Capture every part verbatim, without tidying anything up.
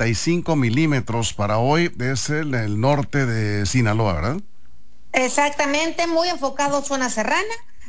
setenta y cinco milímetros para hoy. Es el, el norte de Sinaloa, ¿verdad? Exactamente, muy enfocado zona serrana,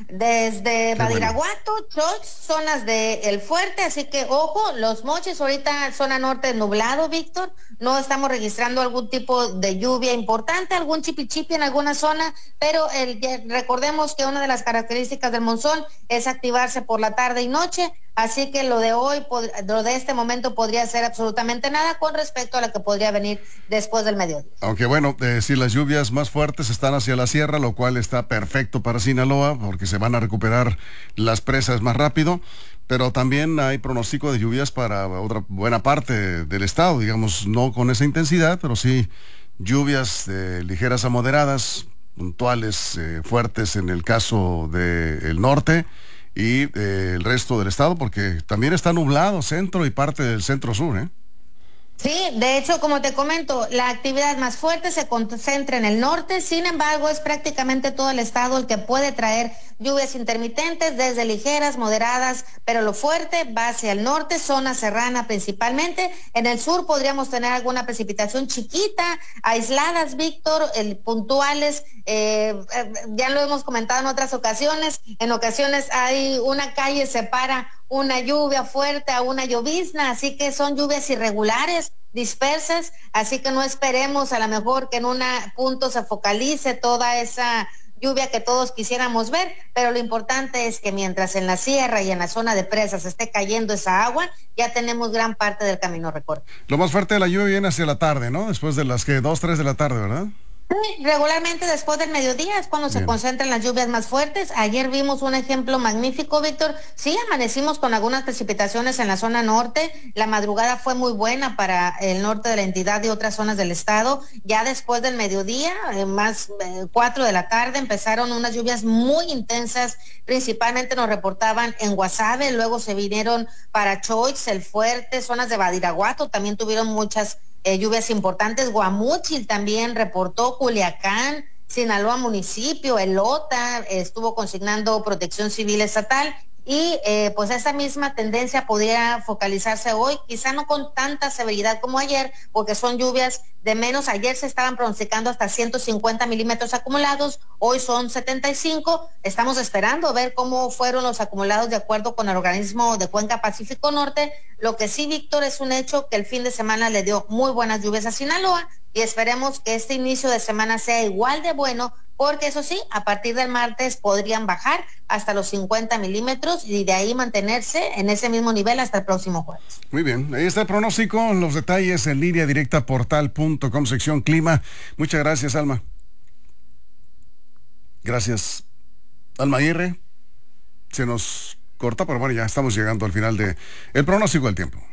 desde Badiraguato, bueno. Choix, zonas de El Fuerte, así que ojo, Los Mochis, ahorita zona norte nublado, Víctor, no estamos registrando algún tipo de lluvia importante, algún chipichipi en alguna zona, pero el, recordemos que una de las características del monzón es activarse por la tarde y noche, así que lo de hoy, lo de este momento podría ser absolutamente nada con respecto a lo que podría venir después del mediodía. Aunque bueno, eh, si las lluvias más fuertes están hacia la sierra, lo cual está perfecto para Sinaloa, porque se van a recuperar las presas más rápido, pero también hay pronóstico de lluvias para otra buena parte del estado, digamos, no con esa intensidad, pero sí lluvias eh, ligeras a moderadas, puntuales, eh, fuertes en el caso del norte, y eh, el resto del estado, porque también está nublado centro y parte del centro sur, ¿eh? Sí, de hecho, como te comento, la actividad más fuerte se concentra en el norte, sin embargo, es prácticamente todo el estado el que puede traer lluvias intermitentes, desde ligeras, moderadas, pero lo fuerte va hacia el norte, zona serrana principalmente. En el sur podríamos tener alguna precipitación chiquita, aisladas, Víctor, el, puntuales, eh, eh, ya lo hemos comentado en otras ocasiones, en ocasiones hay una calle separa una lluvia fuerte a una llovizna, así que son lluvias irregulares, dispersas, así que no esperemos a lo mejor que en un punto se focalice toda esa lluvia que todos quisiéramos ver, pero lo importante es que mientras en la sierra y en la zona de presas esté cayendo esa agua, ya tenemos gran parte del camino recorrido. Lo más fuerte de la lluvia viene hacia la tarde, ¿no? Después de las que dos, tres de la tarde, ¿verdad? Sí, regularmente después del mediodía es cuando Bien. se concentran las lluvias más fuertes. Ayer vimos un ejemplo magnífico, Víctor. Sí, amanecimos con algunas precipitaciones en la zona norte. La madrugada fue muy buena para el norte de la entidad y otras zonas del estado. Ya después del mediodía, eh, más eh, cuatro de la tarde, empezaron unas lluvias muy intensas. Principalmente nos reportaban en Guasave, luego se vinieron para Choix, El Fuerte, zonas de Badiraguato, también tuvieron muchas Eh, lluvias importantes. Guamúchil también reportó, Culiacán, Sinaloa municipio, Elota eh, estuvo consignando protección civil estatal y eh, pues esa misma tendencia podría focalizarse hoy, quizá no con tanta severidad como ayer, porque son lluvias de menos. Ayer se estaban pronosticando hasta ciento cincuenta milímetros acumulados, hoy son setenta y cinco. Estamos esperando ver cómo fueron los acumulados de acuerdo con el organismo de Cuenca Pacífico Norte. Lo que sí, Víctor, es un hecho que el fin de semana le dio muy buenas lluvias a Sinaloa y esperemos que este inicio de semana sea igual de bueno, porque eso sí, a partir del martes podrían bajar hasta los cincuenta milímetros y de ahí mantenerse en ese mismo nivel hasta el próximo jueves. Muy bien, ahí está el pronóstico, los detalles en línea directa portal punto com, sección clima. Muchas gracias, Alma. Gracias, Alma Aguirre. Se nos corta, pero bueno, ya estamos llegando al final de el pronóstico del tiempo.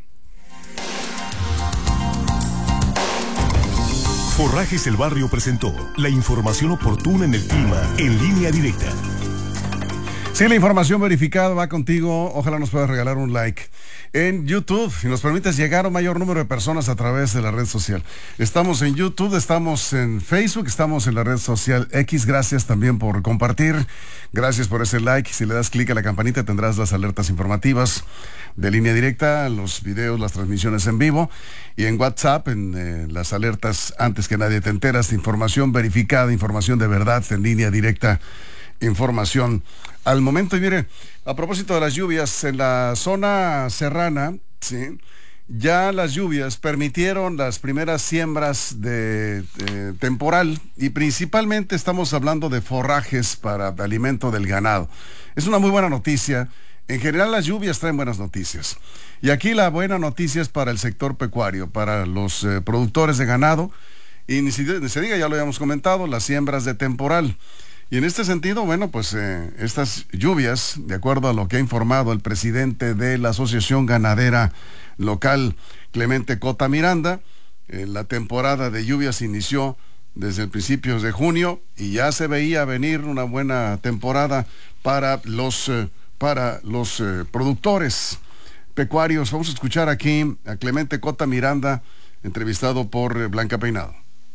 Forrajes El Barrio presentó la información oportuna en el clima en línea directa. Sí, la información verificada va contigo. Ojalá nos puedas regalar un like en YouTube y nos permites llegar a un mayor número de personas a través de la red social. Estamos en YouTube, estamos en Facebook, estamos en la red social X. Gracias también por compartir. Gracias por ese like. Si le das clic a la campanita tendrás las alertas informativas de línea directa, los videos, las transmisiones en vivo y en WhatsApp, en eh, las alertas antes que nadie te enteras de información verificada, información de verdad en línea directa, información al momento. Y mire, a propósito de las lluvias en la zona serrana, sí, ya las lluvias permitieron las primeras siembras de eh, temporal y principalmente estamos hablando de forrajes para alimento del ganado. Es una muy buena noticia. En general las lluvias traen buenas noticias. Y aquí la buena noticia es para el sector pecuario, para los eh, productores de ganado. Y ni, si, ni se diga, ya lo habíamos comentado, las siembras de temporal. Y en este sentido, bueno, pues eh, estas lluvias, de acuerdo a lo que ha informado el presidente de la Asociación Ganadera Local, Clemente Cota Miranda, eh, la temporada de lluvias inició desde el principios de junio y ya se veía venir una buena temporada para los... Eh, para los eh, productores pecuarios. Vamos a escuchar aquí a Clemente Cota Miranda, entrevistado por eh, Blanca Peinado.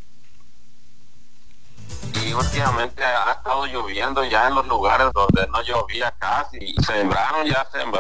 Y últimamente ha estado lloviendo ya en los lugares donde no llovía casi. Sembraron, ya sembraron.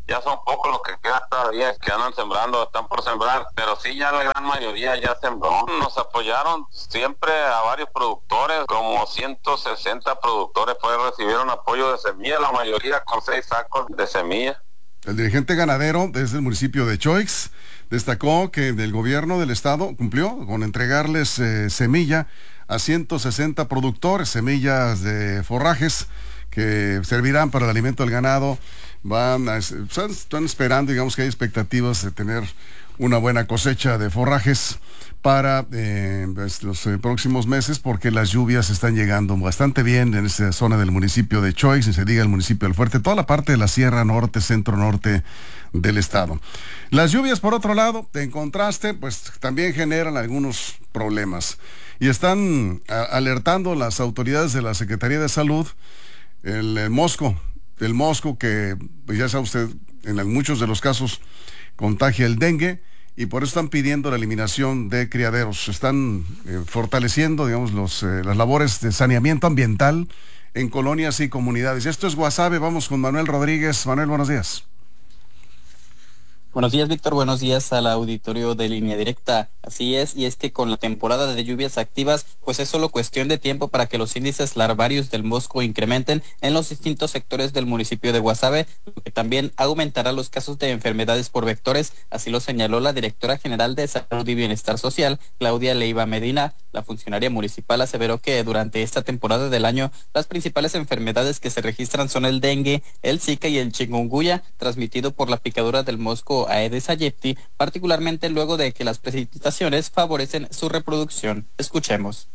Ya son pocos los que quedan todavía, que andan sembrando, están por sembrar, pero sí ya la gran mayoría ya sembró. Nos apoyaron siempre a varios productores, como ciento sesenta productores pues recibieron apoyo de semilla, la mayoría con seis sacos de semilla. El dirigente ganadero desde el municipio de Choix destacó que el gobierno del estado cumplió con entregarles eh, semilla a ciento sesenta productores, semillas de forrajes que servirán para el alimento del ganado. Van a, están esperando, digamos que hay expectativas de tener una buena cosecha de forrajes para eh, pues, los eh, próximos meses, porque las lluvias están llegando bastante bien en esa zona del municipio de Choix, ni se diga el municipio del Fuerte, toda la parte de la Sierra Norte, Centro Norte del estado. Las lluvias, por otro lado, en contraste, pues también generan algunos problemas y están a, alertando las autoridades de la Secretaría de Salud el, el mosco, el mosco que, pues ya sabe usted, en muchos de los casos contagia el dengue, y por eso están pidiendo la eliminación de criaderos. Están eh, fortaleciendo, digamos, los, eh, las labores de saneamiento ambiental en colonias y comunidades. Esto es Guasave, vamos con Manuel Rodríguez. Manuel, buenos días. Buenos días, Víctor. Buenos días al auditorio de Línea Directa. Así es, y es que con la temporada de lluvias activas, pues es solo cuestión de tiempo para que los índices larvarios del mosco incrementen en los distintos sectores del municipio de Guasave, lo que también aumentará los casos de enfermedades por vectores. Así lo señaló la directora general de Salud y Bienestar Social, Claudia Leiva Medina. La funcionaria municipal aseveró que durante esta temporada del año, las principales enfermedades que se registran son el dengue, el zika y el chikungunya, transmitido por la picadura del mosco Aedes aegypti, particularmente luego de que las precipitaciones favorecen su reproducción. Escuchemos.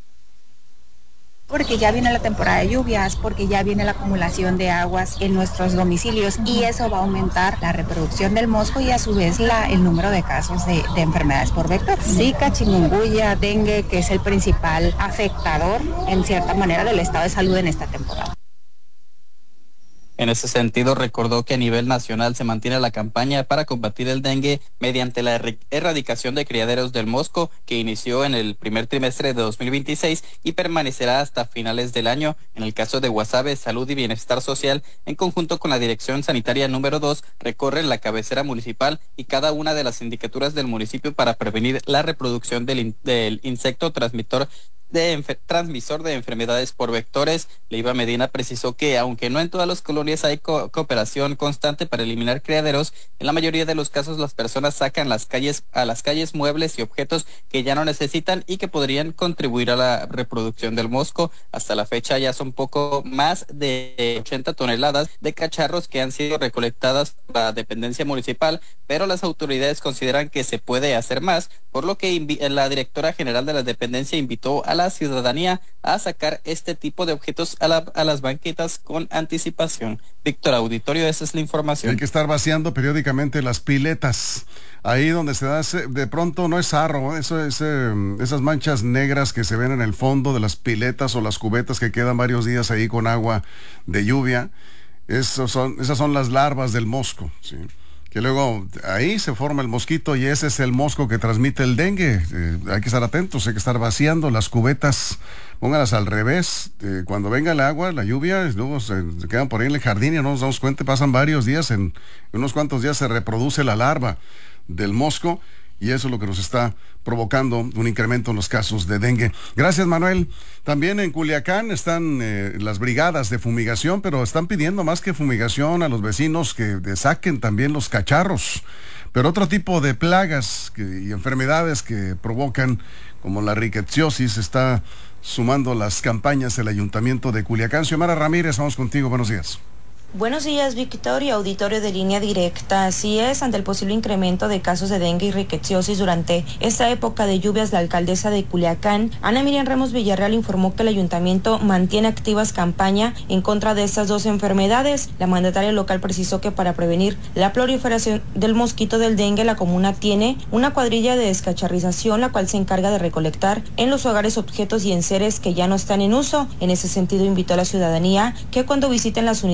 Porque ya viene la temporada de lluvias, porque ya viene la acumulación de aguas en nuestros domicilios y eso va a aumentar la reproducción del mosco y a su vez la, el número de casos de, de enfermedades por vector. Zika, chikungunya, dengue, que es el principal afectador en cierta manera del estado de salud en esta temporada. En ese sentido, recordó que a nivel nacional se mantiene la campaña para combatir el dengue mediante la erradicación de criaderos del mosco, que inició en el primer trimestre de dos mil veintiséis y permanecerá hasta finales del año. En el caso de Guasave, Salud y Bienestar Social, en conjunto con la Dirección Sanitaria número dos, recorren la cabecera municipal y cada una de las sindicaturas del municipio para prevenir la reproducción del, in del insecto transmisor de transmisor de enfermedades por vectores. Leiva Medina precisó que aunque no en todas las colonias hay co cooperación constante para eliminar criaderos, en la mayoría de los casos las personas sacan las calles a las calles muebles y objetos que ya no necesitan y que podrían contribuir a la reproducción del mosco. Hasta la fecha ya son poco más de ochenta toneladas de cacharros que han sido recolectadas por la dependencia municipal, pero las autoridades consideran que se puede hacer más, por lo que la directora general de la dependencia invitó a la ciudadanía a sacar este tipo de objetos a, la, a las banquetas con anticipación. Víctor, auditorio, esa es la información. Hay que estar vaciando periódicamente las piletas. Ahí donde se da, ese, de pronto no es sarro, ¿eh? Eso es, eh, esas manchas negras que se ven en el fondo de las piletas o las cubetas que quedan varios días ahí con agua de lluvia. Esos son, esas son las larvas del mosco, ¿sí? Que luego ahí se forma el mosquito y ese es el mosco que transmite el dengue. Eh, hay que estar atentos, hay que estar vaciando las cubetas, póngalas al revés. Eh, cuando venga el agua, la lluvia, luego se, se quedan por ahí en el jardín y no nos damos cuenta, pasan varios días, en, en unos cuantos días se reproduce la larva del mosco y eso es lo que nos está provocando un incremento en los casos de dengue. Gracias, Manuel. También en Culiacán están eh, las brigadas de fumigación, pero están pidiendo más que fumigación a los vecinos que saquen también los cacharros. Pero otro tipo de plagas que, y enfermedades que provocan, como la rickettsiosis, está sumando las campañas del Ayuntamiento de Culiacán. Xiomara Ramírez, vamos contigo. Buenos días. Buenos días, Víctor y auditorio de Línea Directa. Así es, ante el posible incremento de casos de dengue y rickettsiosis durante esta época de lluvias, la alcaldesa de Culiacán, Ana Miriam Ramos Villarreal, informó que el ayuntamiento mantiene activas campaña en contra de estas dos enfermedades. La mandataria local precisó que para prevenir la proliferación del mosquito del dengue, la comuna tiene una cuadrilla de descacharrización, la cual se encarga de recolectar en los hogares objetos y enseres que ya no están en uso. En ese sentido, invitó a la ciudadanía que cuando visiten las unidades las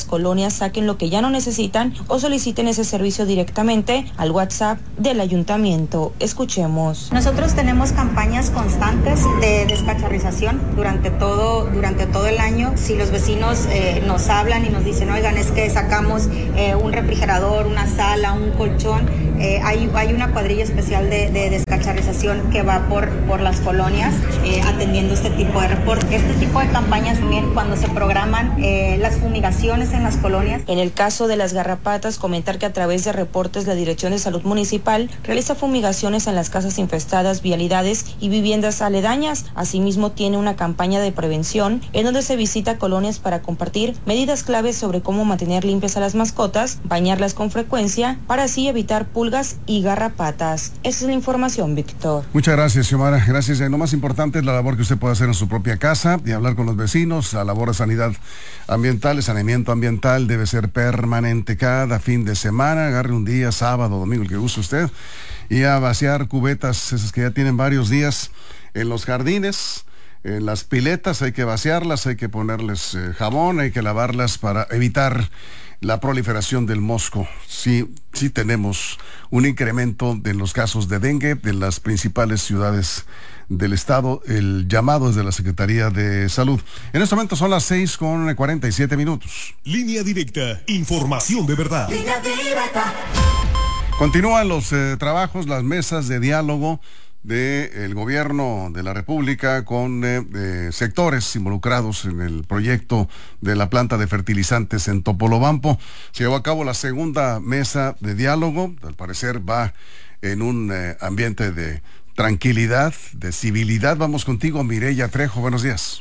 las colonias saquen lo que ya no necesitan o soliciten ese servicio directamente al WhatsApp del ayuntamiento. Escuchemos. Nosotros tenemos campañas constantes de descacharrización durante todo, durante todo el año. Si los vecinos eh, nos hablan y nos dicen, oigan, es que sacamos eh, un refrigerador, una sala, un colchón, eh, hay, hay una cuadrilla especial de, de descacharrización que va por, por las colonias eh, atendiendo este tipo de reportes. Este tipo de campañas también cuando se programan eh, las fumigaciones en las colonias. En el caso de las garrapatas, comentar que a través de reportes la Dirección de Salud Municipal realiza fumigaciones en las casas infestadas, vialidades y viviendas aledañas. Asimismo, tiene una campaña de prevención en donde se visita colonias para compartir medidas claves sobre cómo mantener limpias a las mascotas, bañarlas con frecuencia, para así evitar pulgas y garrapatas. Esa es la información, Víctor. Muchas gracias, Xiomara. Gracias. Y lo más importante es la labor que usted puede hacer en su propia casa y hablar con los vecinos. La labor de sanidad ambiental, el saneamiento ambiental debe ser permanente cada fin de semana. Agarre un día, sábado, domingo, el que use usted, y a vaciar cubetas, esas que ya tienen varios días en los jardines, en las piletas. Hay que vaciarlas, hay que ponerles eh, jabón, hay que lavarlas para evitar la proliferación del mosco. Sí, sí tenemos un incremento de los casos de dengue de las principales ciudades del estado. El llamado es de la Secretaría de Salud. En este momento son las seis con cuarenta y siete minutos. Línea Directa, información de verdad. Línea Directa. Continúan los eh, trabajos, las mesas de diálogo del gobierno de la República con eh, eh, sectores involucrados en el proyecto de la planta de fertilizantes en Topolobampo. Se llevó a cabo la segunda mesa de diálogo. Al parecer va en un eh, ambiente de tranquilidad, de civilidad. Vamos contigo, Mireya Trejo. Buenos días.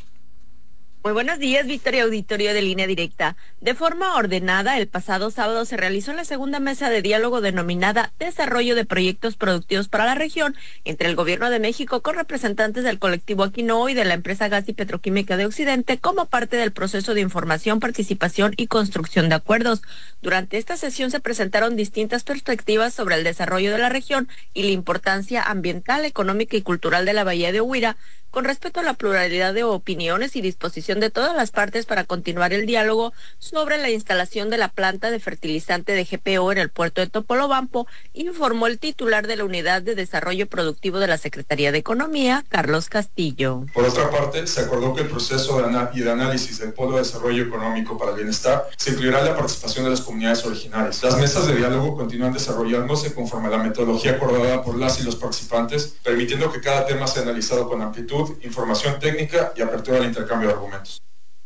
Muy buenos días, Victoria, auditorio de Línea Directa. De forma ordenada, el pasado sábado se realizó la segunda mesa de diálogo denominada Desarrollo de Proyectos Productivos para la Región entre el Gobierno de México con representantes del colectivo Aquino y de la empresa Gas y Petroquímica de Occidente como parte del proceso de información, participación y construcción de acuerdos. Durante esta sesión se presentaron distintas perspectivas sobre el desarrollo de la región y la importancia ambiental, económica y cultural de la Bahía de Huira, con respecto a la pluralidad de opiniones y disposición de todas las partes para continuar el diálogo sobre la instalación de la planta de fertilizante de G P O en el puerto de Topolobampo, informó el titular de la Unidad de Desarrollo Productivo de la Secretaría de Economía, Carlos Castillo. Por otra parte, se acordó que el proceso de, ana- y de análisis del Polo de Desarrollo Económico para el Bienestar se incluirá la participación de las comunidades originarias. Las mesas de diálogo continúan desarrollándose conforme a la metodología acordada por las y los participantes, permitiendo que cada tema sea analizado con amplitud, información técnica y apertura al intercambio de argumentos.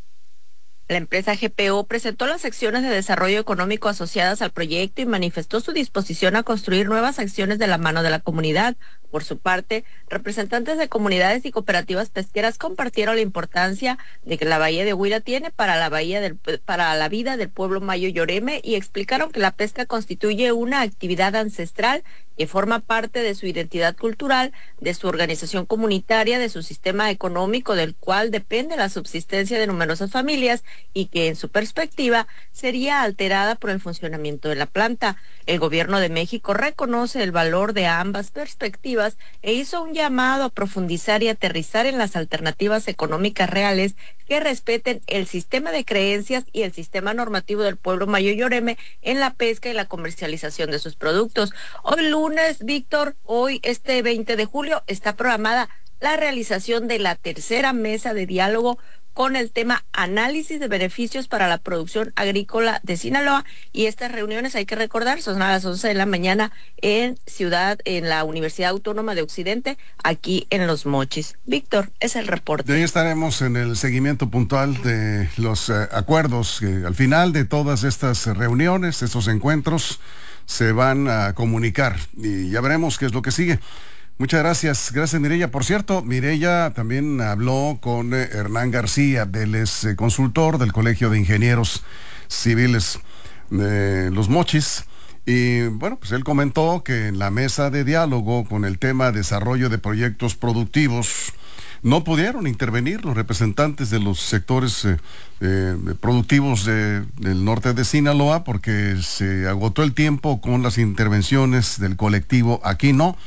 La empresa G P O presentó las acciones de desarrollo económico asociadas al proyecto y manifestó su disposición a construir nuevas acciones de la mano de la comunidad. Por su parte, representantes de comunidades y cooperativas pesqueras compartieron la importancia de que la Bahía de Huira tiene para la bahía del, para la vida del pueblo mayo Yoreme y explicaron que la pesca constituye una actividad ancestral que forma parte de su identidad cultural, de su organización comunitaria, de su sistema económico del cual depende la subsistencia de numerosas familias y que en su perspectiva sería alterada por el funcionamiento de la planta. El gobierno de México reconoce el valor de ambas perspectivas e hizo un llamado a profundizar y aterrizar en las alternativas económicas reales que respeten el sistema de creencias y el sistema normativo del pueblo mayo Yoreme en la pesca y la comercialización de sus productos. Hoy lunes, Víctor, hoy este veinte de julio está programada la realización de la tercera mesa de diálogo con el tema análisis de beneficios para la producción agrícola de Sinaloa, y estas reuniones, hay que recordar, son a las once de la mañana en Ciudad, en la Universidad Autónoma de Occidente, aquí en Los Mochis. Víctor, es el reporte. De ahí estaremos en el seguimiento puntual de los eh, acuerdos que al final de todas estas reuniones, estos encuentros, se van a comunicar y ya veremos qué es lo que sigue. Muchas gracias, gracias Mireya. Por cierto, Mireya también habló con eh, Hernán García, él es eh, consultor del Colegio de Ingenieros Civiles de Los Mochis, y bueno, pues él comentó que en la mesa de diálogo con el tema desarrollo de proyectos productivos no pudieron intervenir los representantes de los sectores eh, eh, productivos de, del norte de Sinaloa porque se agotó el tiempo con las intervenciones del colectivo Aquino.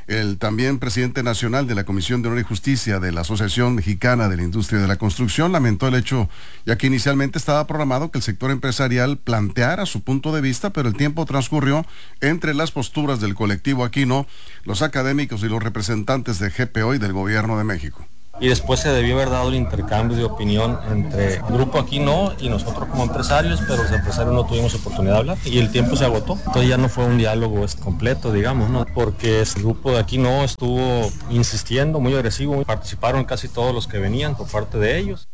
El también presidente nacional de la Comisión de Honor y Justicia de la Asociación Mexicana de la Industria de la Construcción lamentó el hecho, ya que inicialmente estaba programado que el sector empresarial planteara su punto de vista, pero el tiempo transcurrió entre las posturas del colectivo Aquino, los académicos y los representantes de G P O y del Gobierno de México. Y después se debió haber dado el intercambio de opinión entre el grupo Aquino y nosotros como empresarios, pero los empresarios no tuvimos oportunidad de hablar y el tiempo se agotó. Entonces ya no fue un diálogo completo, digamos, ¿no? Porque el grupo de Aquino estuvo insistiendo, muy agresivo, participaron casi todos los que venían por parte de ellos.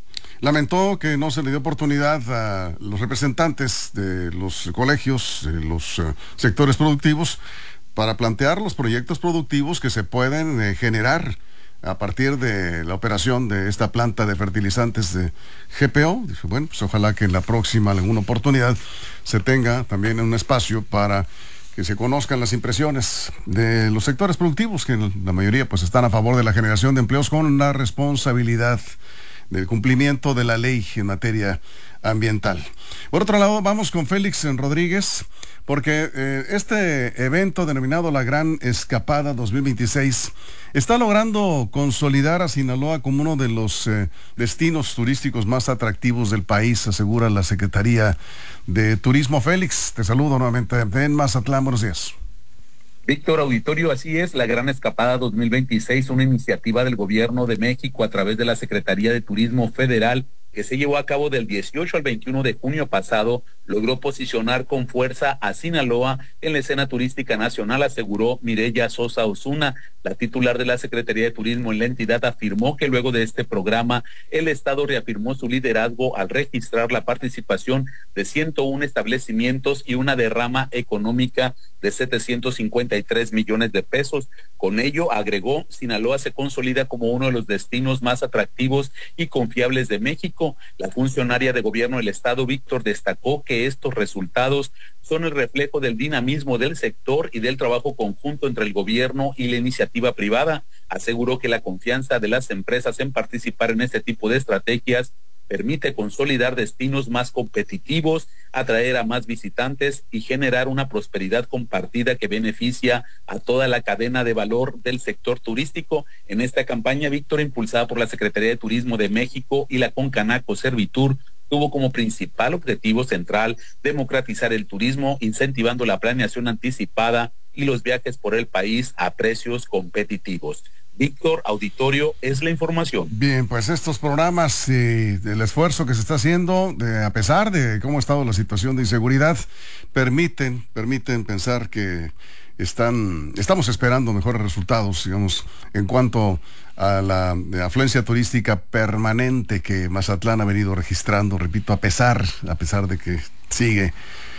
Lamentó que no se le dio oportunidad a los representantes de los colegios, de los uh, sectores productivos, para plantear los proyectos productivos que se pueden eh, generar a partir de la operación de esta planta de fertilizantes de G P O. Dije, bueno, pues ojalá que en la próxima, en alguna oportunidad, se tenga también un espacio para que se conozcan las impresiones de los sectores productivos, que la mayoría pues están a favor de la generación de empleos con la responsabilidad del cumplimiento de la ley en materia ambiental. Por otro lado, vamos con Félix Rodríguez, porque eh, este evento denominado la Gran Escapada dos mil veintiséis está logrando consolidar a Sinaloa como uno de los eh, destinos turísticos más atractivos del país, asegura la Secretaría de Turismo. Félix, te saludo nuevamente en Mazatlán, buenos días. Víctor, auditorio, así es, la Gran Escapada dos mil veintiséis, una iniciativa del Gobierno de México a través de la Secretaría de Turismo Federal, que se llevó a cabo del dieciocho al veintiuno de junio pasado, logró posicionar con fuerza a Sinaloa en la escena turística nacional, aseguró Mireya Sosa Osuna. La titular de la Secretaría de Turismo en la entidad afirmó que luego de este programa, el Estado reafirmó su liderazgo al registrar la participación de ciento uno establecimientos y una derrama económica de setecientos cincuenta y tres millones de pesos. Con ello, agregó, Sinaloa se consolida como uno de los destinos más atractivos y confiables de México. La funcionaria de gobierno del Estado, Víctor, destacó que estos resultados son el reflejo del dinamismo del sector y del trabajo conjunto entre el gobierno y la iniciativa privada. Aseguró que la confianza de las empresas en participar en este tipo de estrategias permite consolidar destinos más competitivos, atraer a más visitantes y generar una prosperidad compartida que beneficia a toda la cadena de valor del sector turístico. En esta campaña, Víctor, impulsada por la Secretaría de Turismo de México y la Concanaco Servitur, tuvo como principal objetivo central democratizar el turismo, incentivando la planeación anticipada y los viajes por el país a precios competitivos. Víctor, auditorio, es la información. Bien, pues estos programas y eh, el esfuerzo que se está haciendo, de, a pesar de cómo ha estado la situación de inseguridad, permiten, permiten pensar que están, estamos esperando mejores resultados, digamos, en cuanto a la afluencia turística permanente que Mazatlán ha venido registrando, repito, a pesar, a pesar de que sigue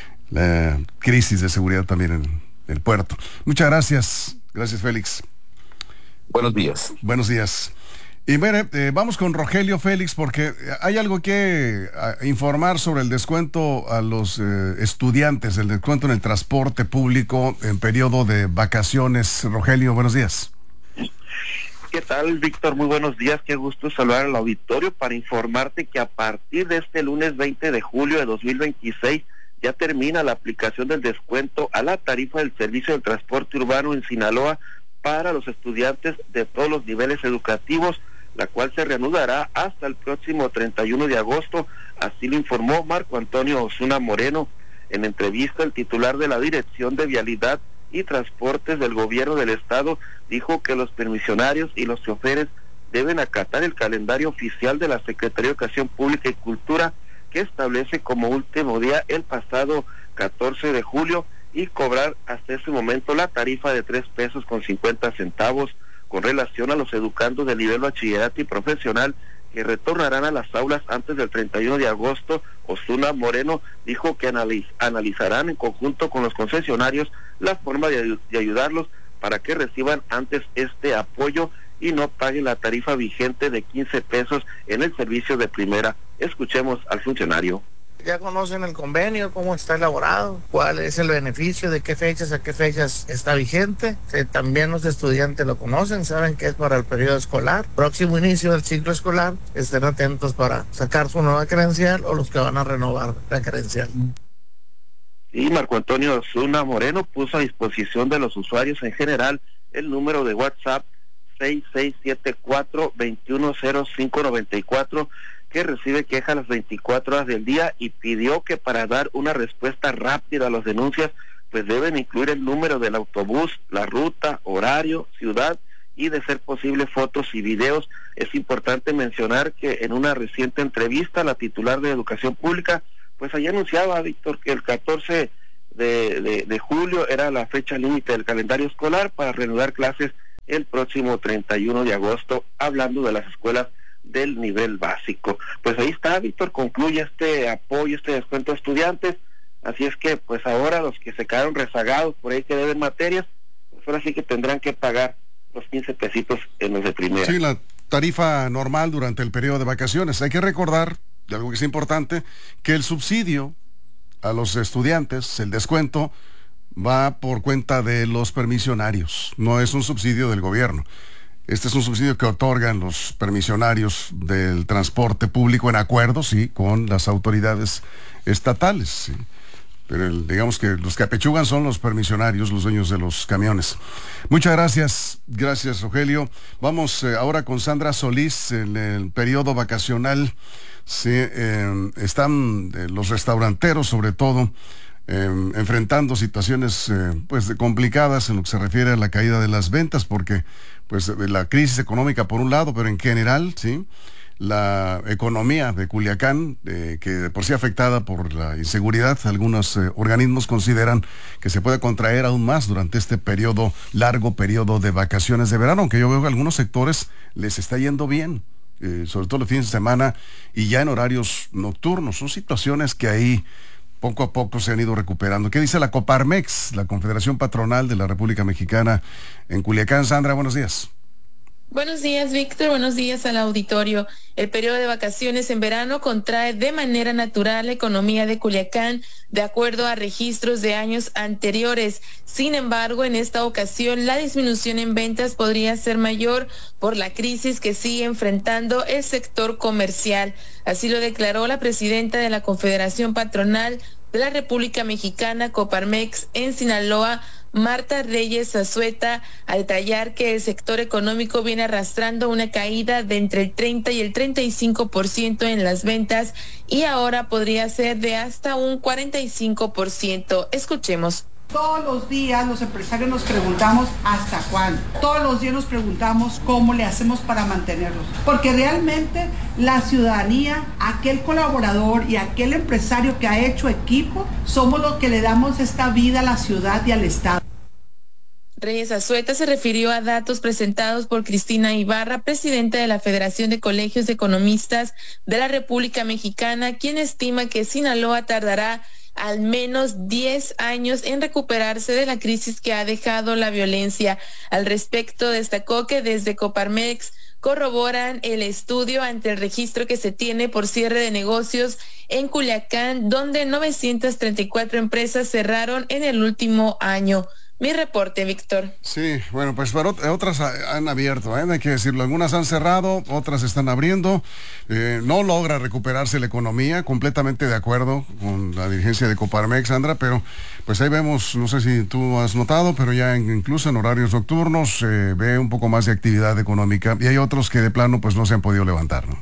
la crisis de seguridad también en el puerto. Muchas gracias. Gracias, Félix. Buenos días. Buenos días. Y mire, eh, vamos con Rogelio Félix, porque hay algo que uh, informar sobre el descuento a los uh, estudiantes, el descuento en el transporte público en periodo de vacaciones. Rogelio, buenos días. ¿Qué tal, Víctor? Muy buenos días. Qué gusto saludar al auditorio para informarte que a partir de este lunes veinte de julio de dos mil veintiséis ya termina la aplicación del descuento a la tarifa del servicio del transporte urbano en Sinaloa para los estudiantes de todos los niveles educativos, la cual se reanudará hasta el próximo treinta y uno de agosto, así lo informó Marco Antonio Osuna Moreno. En entrevista, el titular de la Dirección de Vialidad y Transportes del Gobierno del Estado dijo que los permisionarios y los choferes deben acatar el calendario oficial de la Secretaría de Educación Pública y Cultura, que establece como último día el pasado catorce de julio, y cobrar hasta ese momento la tarifa de tres pesos con cincuenta centavos. Con relación a los educandos de nivel bachillerato y profesional que retornarán a las aulas antes del treinta y uno de agosto, Osuna Moreno dijo que analiz, analizarán en conjunto con los concesionarios la forma de, de ayudarlos para que reciban antes este apoyo y no paguen la tarifa vigente de quince pesos en el servicio de primera. Escuchemos al funcionario. Ya conocen el convenio, cómo está elaborado, cuál es el beneficio, de qué fechas a qué fechas está vigente. Eh, también los estudiantes lo conocen, saben que es para el periodo escolar. Próximo inicio del ciclo escolar, estén atentos para sacar su nueva credencial o los que van a renovar la credencial. Y Marco Antonio Osuna Moreno puso a disposición de los usuarios en general el número de WhatsApp seis seis siete cuatro, dos uno cero cinco nueve cuatro, que recibe quejas las veinticuatro horas del día, y pidió que para dar una respuesta rápida a las denuncias, pues deben incluir el número del autobús, la ruta, horario, ciudad, y de ser posible fotos y videos. Es importante mencionar que en una reciente entrevista la titular de Educación Pública pues allá anunciaba, Víctor, que el catorce de, de, de julio era la fecha límite del calendario escolar para reanudar clases el próximo treinta y uno de agosto, hablando de las escuelas del nivel básico. Pues ahí está, Víctor, concluye este apoyo, este descuento a estudiantes, así es que pues ahora los que se quedaron rezagados por ahí que deben materias, pues ahora sí que tendrán que pagar los quince pesitos en los de primera. Sí, la tarifa normal durante el periodo de vacaciones. Hay que recordar, de algo que es importante, que el subsidio a los estudiantes, el descuento, va por cuenta de los permisionarios, no es un subsidio del gobierno. Este es un subsidio que otorgan los permisionarios del transporte público en acuerdo, sí, con las autoridades estatales, sí. Pero el, digamos que los que apechugan son los permisionarios, los dueños de los camiones. Muchas gracias, gracias Rogelio. Vamos eh, ahora con Sandra Solís. En el periodo vacacional sí, eh, están eh, los restauranteros sobre todo eh, enfrentando situaciones eh, pues complicadas en lo que se refiere a la caída de las ventas, porque pues la crisis económica por un lado, pero en general, sí, la economía de Culiacán, eh, que de por sí afectada por la inseguridad, algunos eh, organismos consideran que se puede contraer aún más durante este periodo, largo periodo de vacaciones de verano, aunque yo veo que a algunos sectores les está yendo bien, eh, sobre todo los fines de semana y ya en horarios nocturnos. Son situaciones que ahí poco a poco se han ido recuperando. ¿Qué dice la Coparmex, la Confederación Patronal de la República Mexicana en Culiacán? Sandra, buenos días. Buenos días, Víctor. Buenos días al auditorio. El periodo de vacaciones en verano contrae de manera natural la economía de Culiacán, de acuerdo a registros de años anteriores. Sin embargo, en esta ocasión, la disminución en ventas podría ser mayor por la crisis que sigue enfrentando el sector comercial. Así lo declaró la presidenta de la Confederación Patronal de la República Mexicana, Coparmex, en Sinaloa, Marta Reyes Azueta, al detallar que el sector económico viene arrastrando una caída de entre el treinta y el treinta y cinco por ciento en las ventas y ahora podría ser de hasta un cuarenta y cinco por ciento. Escuchemos. Todos los días los empresarios nos preguntamos hasta cuándo. Todos los días nos preguntamos cómo le hacemos para mantenerlos. Porque realmente la ciudadanía, aquel colaborador y aquel empresario que ha hecho equipo, somos los que le damos esta vida a la ciudad y al Estado. Reyes Azueta se refirió a datos presentados por Cristina Ibarra, presidenta de la Federación de Colegios de Economistas de la República Mexicana, quien estima que Sinaloa tardará al menos diez años en recuperarse de la crisis que ha dejado la violencia. Al respecto, destacó que desde Coparmex corroboran el estudio ante el registro que se tiene por cierre de negocios en Culiacán, donde novecientas treinta y cuatro empresas cerraron en el último año. Mi reporte, Víctor. Sí, bueno, pues pero otras han abierto, ¿eh? Hay que decirlo. Algunas han cerrado, otras están abriendo. Eh, no logra recuperarse la economía, completamente de acuerdo con la dirigencia de Coparmex, Sandra, pero pues ahí vemos, no sé si tú has notado, pero ya en, incluso en horarios nocturnos se eh, ve un poco más de actividad económica y hay otros que de plano pues no se han podido levantar, ¿no?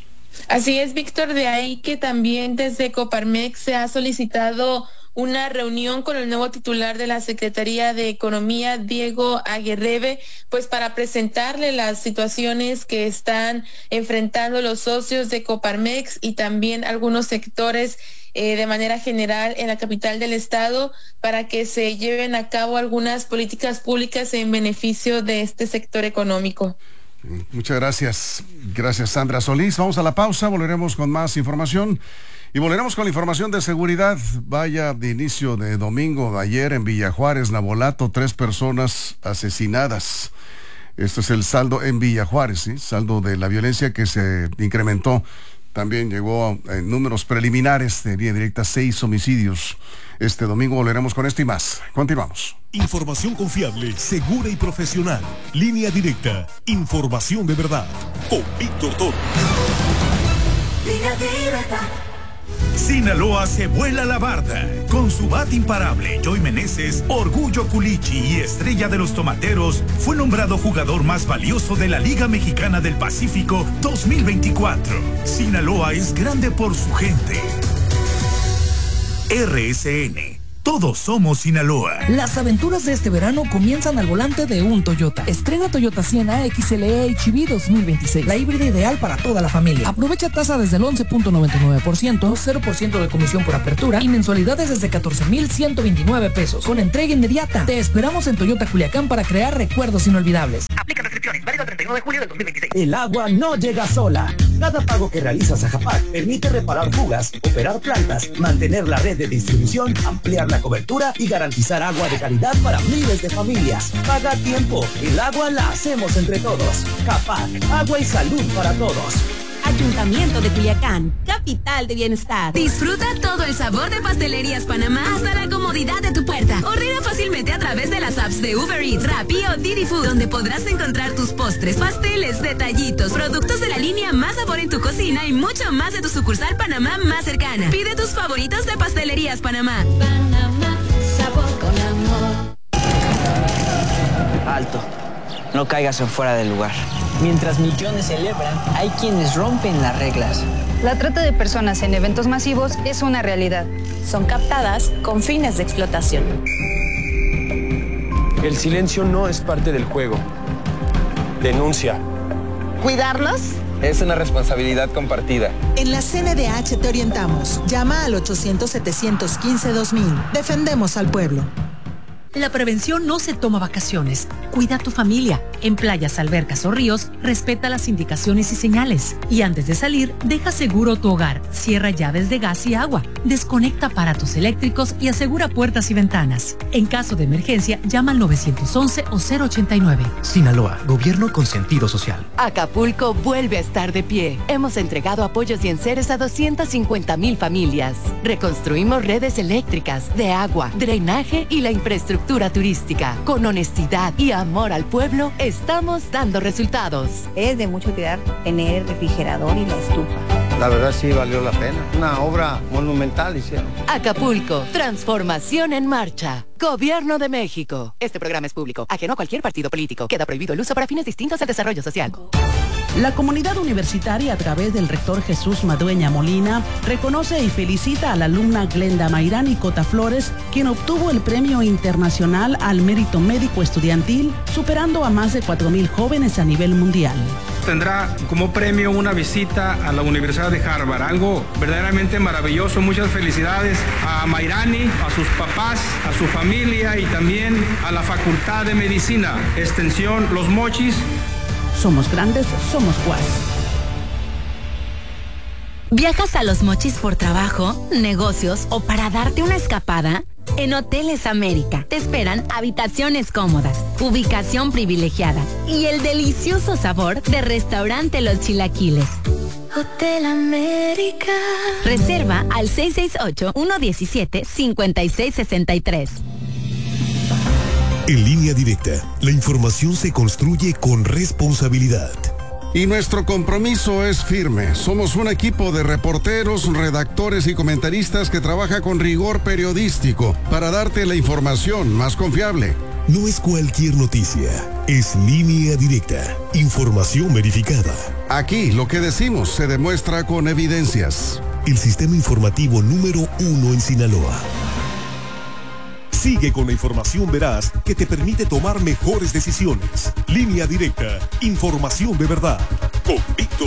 Así es, Víctor, de ahí que también desde Coparmex se ha solicitado una reunión con el nuevo titular de la Secretaría de Economía, Diego Aguirrebe, pues para presentarle las situaciones que están enfrentando los socios de Coparmex y también algunos sectores eh, de manera general en la capital del estado, para que se lleven a cabo algunas políticas públicas en beneficio de este sector económico. Muchas gracias. Gracias, Sandra Solís. Vamos a la pausa, volveremos con más información. Y volveremos con la información de seguridad. Vaya de inicio de domingo de ayer en Villa Juárez, Navolato, tres personas asesinadas. Esto es el saldo en Villa Juárez, ¿sí? Saldo de la violencia que se incrementó. También llegó en números preliminares de línea directa seis homicidios. Este domingo volveremos con esto y más. Continuamos. Información confiable, segura y profesional. Línea directa. Información de verdad. Con Víctor Toro. Línea directa. Sinaloa se vuela la barda. Con su bat imparable, Joy Meneses, Orgullo Culichi y estrella de los tomateros, fue nombrado jugador más valioso de la Liga Mexicana del Pacífico dos mil veinticuatro. Sinaloa es grande por su gente. R S N. Todos somos Sinaloa. Las aventuras de este verano comienzan al volante de un Toyota. Estrena Toyota Siena X L E H V dos mil veintiséis. La híbrida ideal para toda la familia. Aprovecha tasa desde el once punto noventa y nueve por ciento, cero por ciento de comisión por apertura y mensualidades desde catorce mil ciento veintinueve pesos. Con entrega inmediata. Te esperamos en Toyota Culiacán para crear recuerdos inolvidables. Aplica restricciones. Válido el treinta y uno de julio del dos mil veintiséis. El agua no llega sola. Cada pago que realizas a Japac permite reparar fugas, operar plantas, mantener la red de distribución, ampliar la cobertura y garantizar agua de calidad para miles de familias. Paga a tiempo. El agua la hacemos entre todos. Japac, agua y salud para todos. Ayuntamiento de Culiacán, capital de bienestar. Disfruta todo el sabor de Pastelerías Panamá hasta la comodidad de tu puerta. Ordena fácilmente a través de las apps de Uber Eats, Rappi o Didi Food, donde podrás encontrar tus postres, pasteles, detallitos, productos de la línea Más Sabor en tu cocina y mucho más de tu sucursal Panamá más cercana. Pide tus favoritos de Pastelerías Panamá. Panamá, sabor con amor. Alto. No caigas en fuera del lugar. Mientras millones celebran, hay quienes rompen las reglas. La trata de personas en eventos masivos es una realidad. Son captadas con fines de explotación. El silencio no es parte del juego. Denuncia. ¿Cuidarlos? Es una responsabilidad compartida. En la C N D H te orientamos. Llama al ochocientos, setecientos quince, dos mil. Defendemos al pueblo. La prevención no se toma vacaciones. Cuida a tu familia. En playas, albercas o ríos, respeta las indicaciones y señales. Y antes de salir, deja seguro tu hogar. Cierra llaves de gas y agua. Desconecta aparatos eléctricos y asegura puertas y ventanas. En caso de emergencia, llama al nueve once o cero ochenta y nueve. Sinaloa, gobierno con sentido social. Acapulco vuelve a estar de pie. Hemos entregado apoyos y enseres a doscientas cincuenta mil familias. Reconstruimos redes eléctricas, de agua, drenaje y la infraestructura turística. Con honestidad y amor al pueblo, estamos dando resultados. Es de mucho cuidar tener el refrigerador y la estufa. La verdad sí valió la pena. Una obra monumental hicieron. Acapulco, transformación en marcha. Gobierno de México. Este programa es público, ajeno a cualquier partido político. Queda prohibido el uso para fines distintos al desarrollo social. La comunidad universitaria, a través del rector Jesús Madueña Molina, reconoce y felicita a la alumna Glenda Mayrani Cota Flores, quien obtuvo el Premio Internacional al Mérito Médico Estudiantil, superando a más de cuatro mil jóvenes a nivel mundial. Tendrá como premio una visita a la Universidad de Harvard, algo verdaderamente maravilloso. Muchas felicidades a Mayrani, a sus papás, a su familia y también a la Facultad de Medicina, Extensión Los Mochis. Somos grandes, somos U A S. ¿Viajas a Los Mochis por trabajo, negocios o para darte una escapada? En Hoteles América te esperan habitaciones cómodas, ubicación privilegiada y el delicioso sabor de Restaurante Los Chilaquiles. Hotel América. Reserva al seis seis ocho, uno uno siete, cinco seis seis tres. En Línea Directa, la información se construye con responsabilidad. Y nuestro compromiso es firme. Somos un equipo de reporteros, redactores y comentaristas que trabaja con rigor periodístico para darte la información más confiable. No es cualquier noticia, es Línea Directa, información verificada. Aquí lo que decimos se demuestra con evidencias. El sistema informativo número uno en Sinaloa. Sigue con la información veraz que te permite tomar mejores decisiones. Línea Directa, información de verdad. Con Víctor